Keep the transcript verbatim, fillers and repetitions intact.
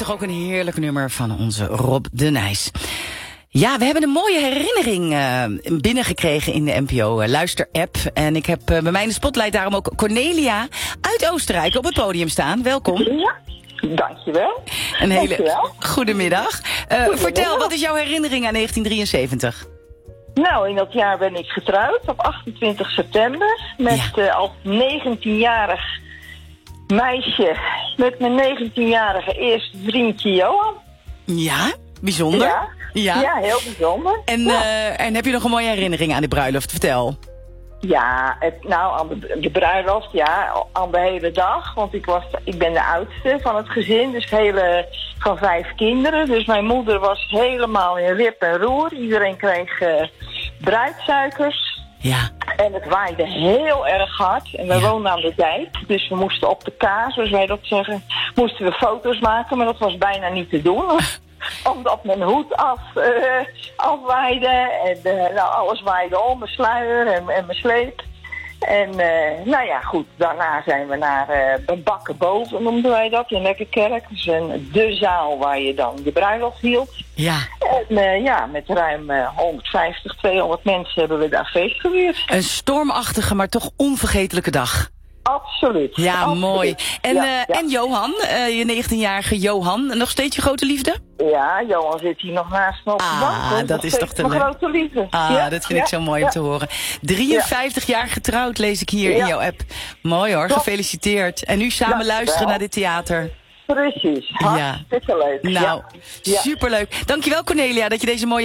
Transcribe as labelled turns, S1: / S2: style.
S1: toch ook een heerlijk nummer van onze Rob de Nijs. Ja, we hebben een mooie herinnering uh, binnengekregen in de N P O uh, Luister-app. En ik heb uh, bij mij in de spotlight daarom ook Cornelia uit Oostenrijk op het podium staan. Welkom.
S2: Ja, dankjewel.
S1: Een hele
S2: dankjewel.
S1: goedemiddag. Uh, vertel, wat is jouw herinnering aan negentien drieënzeventig?
S2: Nou, in dat jaar ben ik getrouwd op achtentwintig september met
S1: Ja.
S2: uh, als negentienjarig meisje met mijn negentienjarige eerste vriendje Johan.
S1: Ja, bijzonder.
S2: Ja,
S1: Ja.
S2: ja heel bijzonder.
S1: En,
S2: ja.
S1: uh, en heb je nog een mooie herinnering aan de bruiloft? Vertel.
S2: Ja, het, nou, aan de, de bruiloft, ja, aan de hele dag. Want ik, was, ik ben de oudste van het gezin, dus hele, van vijf kinderen. Dus mijn moeder was helemaal in rip en roer. Iedereen kreeg uh, bruidsuikers.
S1: Ja.
S2: En het waaide heel erg hard. En we
S1: Ja.
S2: woonden aan de dijk, dus we moesten op de kaas, zoals wij dat zeggen, moesten we foto's maken. Maar dat was bijna niet te doen. Omdat mijn hoed af, uh, afwaaide en uh, nou, alles waaide om, mijn sluier en, en mijn sleep. En uh, nou ja, goed, daarna zijn we naar uh, Bakkenboven, noemden wij dat, in Lekkerkerk. Dus een, de zaal waar je dan je bruiloft hield.
S1: Ja.
S2: En uh, ja, met ruim uh, honderdvijftig, tweehonderd mensen hebben we daar feest gevierd.
S1: Een stormachtige, maar toch onvergetelijke dag.
S2: Absoluut.
S1: Ja,
S2: absoluut.
S1: mooi. En,
S2: ja,
S1: uh,
S2: ja.
S1: en Johan, uh, je negentienjarige Johan, nog steeds je grote liefde?
S2: Ja, Johan zit hier nog naast me op de
S1: Ah,
S2: bank. hoor.
S1: dat
S2: Nog
S1: is
S2: steeds
S1: toch te
S2: mijn
S1: leuk.
S2: grote liefde.
S1: Ah,
S2: ja,
S1: dat vind
S2: ja,
S1: ik zo mooi
S2: ja.
S1: om te horen. drieënvijftig jaar getrouwd, lees ik hier
S2: Ja.
S1: in jouw app. Mooi hoor,
S2: Top.
S1: gefeliciteerd. En nu samen
S2: Dankjewel.
S1: luisteren naar dit theater.
S2: Precies, hartstikke leuk.
S1: Nou,
S2: ja. Ja.
S1: superleuk. Dankjewel Cornelia dat je deze mooie